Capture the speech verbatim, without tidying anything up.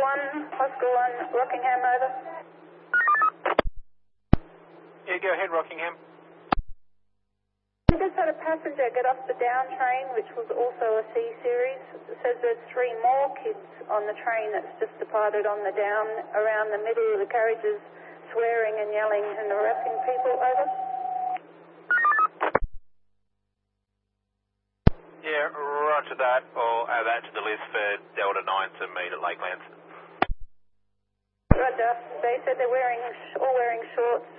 one, Oscar one, Rockingham, over. Yeah, go ahead, Rockingham. We just had a passenger get off the down train, which was also a C series. It says there's three more kids on the train that's just departed on the down, around the middle of the carriages, swearing and yelling and harassing people, over. Yeah, roger that. I'll add that to the list for Delta nine to meet at Lakelands. Roger. They said they're wearing, all wearing shorts